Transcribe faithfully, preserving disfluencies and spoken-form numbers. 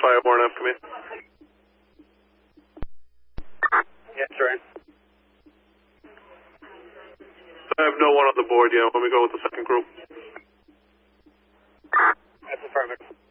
five four and F, come in. Yes, sir. I have no one on the board yet. Let me go with the second crew. That's affirmative.